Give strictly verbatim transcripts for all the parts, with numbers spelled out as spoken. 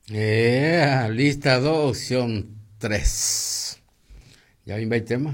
Eh, lista dos, opción tres. Ya vi el tema.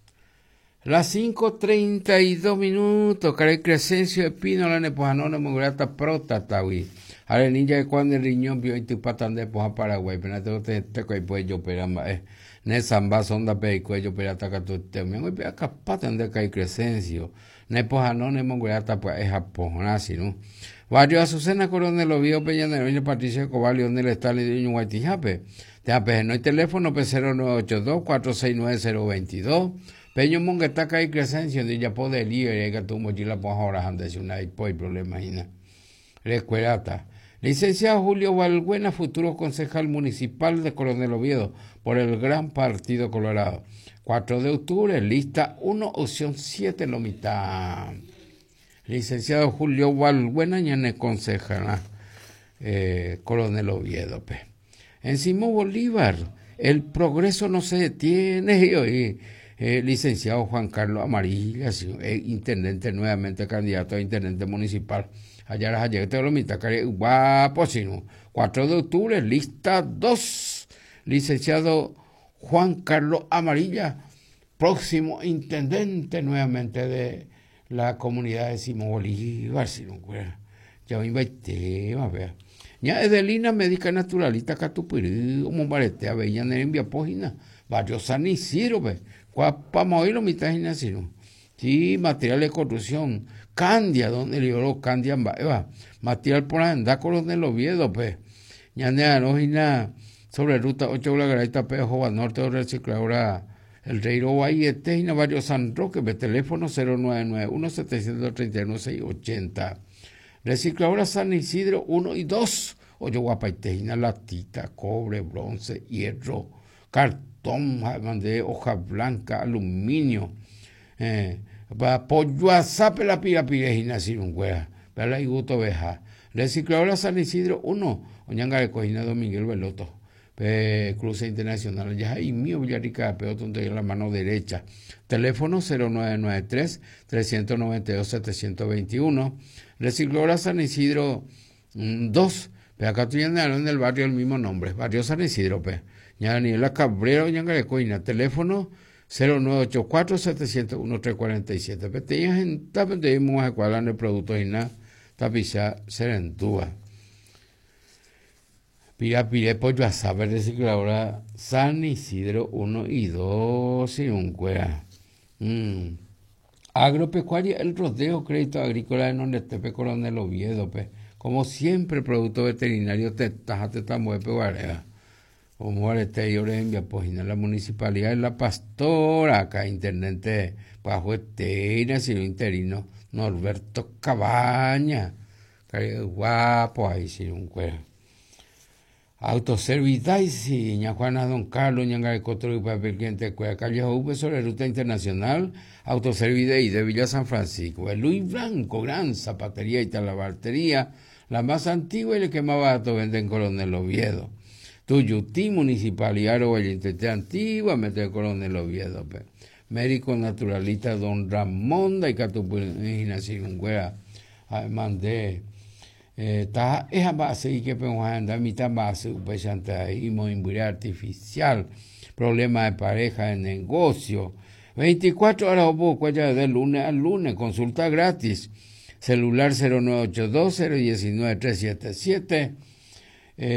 Las cinco treinta y dos minutos, Caray Crescencio Espino, la nepojanona mugurata protatawi. Ale ninja de cuando el riñón vio y tu patan de poja Paraguay, pero no te te coi pues yo pero eh ne samba sonda pe cuello pero ataca tu te me voy a capatan de Caray Crescencio. Nepojanona mugurata pues es Japón, así, ¿no? Varios Azucena Coronel Oviedo Peñanero y Patricia Cobal y Onel Stalin de Ñuguaytijape. Te no hay teléfono P cero nueve ocho dos cuatro seis nueve cero dos dos. Peño Monguetaca y Crescencio de Yapo de Lío y que tu mochila pues ahora antes una y pues problema imagina. La escuelata. Licenciado Julio Valbuena, futuro concejal municipal de Coronel Oviedo por el Gran Partido Colorado. cuatro de octubre, lista uno, opción siete, Lomita. Licenciado Julio Valbuena, ñane concejal, eh, Coronel Oviedo. Pe. En Simón Bolívar, el progreso no se detiene y hoy. Eh, licenciado Juan Carlos Amarilla, eh, intendente nuevamente candidato a intendente municipal. Allá las ayer te lo mitad, guapo, sino. cuatro de octubre, lista dos. Licenciado Juan Carlos Amarilla, próximo intendente nuevamente de la comunidad de Simón Bolívar, si no fuera. Ya me invité, a ver. Ya Edelina, médica naturalista, Catupirí, como barete, a ver, ya no envía página. Barrio San Isidro, ve. Para oírlo, mitad gimnasio. Sí, material de construcción. Candia, donde le dio Candia, va. Material por andar con los del Oviedo, pues. Ya no hay sobre ruta ocho la garita, pe, Jova Norte, o recicladora El Reiro Guayete, y Navarro San Roque, ve teléfono cero nueve nueve uno siete tres uno seis ocho cero. Recicladora San Isidro uno y dos. Oye, guapaitejina, latita, cobre, bronce, hierro, cartón, de hoja blanca, aluminio. Eh, pollo azape la pira pirejina, sin un güera. Pero hay gusto veja. Recicladora San Isidro uno. Oñanga de Cojina Don Miguel Veloto. Pe, Cruce Internacional. Ya hay mío Villarrica, peotón de la mano derecha. Teléfono cero nueve nueve tres tres nueve dos siete dos uno. Recicladora San Isidro dos. Pe acá estoy en el barrio el mismo nombre. Barrio San Isidro, pe. Ya Daniela Cabrera, Oñanga de Cojina. Teléfono cero nueve ocho cuatro siete cero uno tres cuatro siete. Pe te en tapen de mujer cuál el producto y nada. Tapiza serentúa. Pira pire pollo a saber recicladora San Isidro uno y dos y un cuera. Mm. Agropecuaria El Rodeo, crédito agrícola en Onestepe, Coronel Oviedo, pe. Como siempre, producto veterinario te tajate tan buen peguarea. Como arete y envía pues en la municipalidad de La Pastora, acá intendente bajo eteina, sino interino Norberto Cabaña. Guapo ahí sí un cuero. Autoservice, ña Juana Don Carlos, ñanga de Cotro y Papel Quente, Cueva Calle V sobre Ruta Internacional, Autoservice y de Villa San Francisco. El Luis Blanco, gran zapatería y talabartería, la más antigua y la que más barato vende en Coronel Oviedo. Tuyutí, Municipalidad o el Intente Antigua, mete Coronel Oviedo. Pe. Médico naturalista Don Ramón de Catupulina, Sirungüera, además de está esa base y que podemos andar mitad base upechante ahí moimburía artificial, problema de pareja de negocio, veinticuatro horas o poco ya de lunes al lunes, consulta gratis, celular cero nueve ocho dos cero uno nueve tres siete siete,